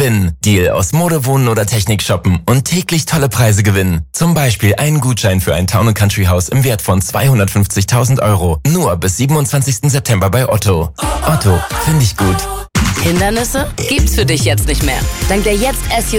Gewinn. Deal aus Mode, Wohnen oder Technik shoppen und täglich tolle Preise gewinnen. Zum Beispiel einen Gutschein für ein Town & Country Haus im Wert von 250.000 Euro. Nur bis 27. September bei Otto. Otto, finde ich gut. Hindernisse gibt's für dich jetzt nicht mehr. Dank der Jetzt